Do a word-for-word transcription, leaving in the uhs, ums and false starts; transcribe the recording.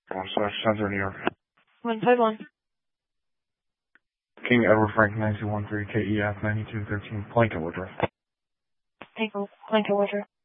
One slash Center, New York. one five one. King Edward Frank nine two one three K E F ninety-two thirteen Planket Woodruff. Thank you. Planket Woodruff.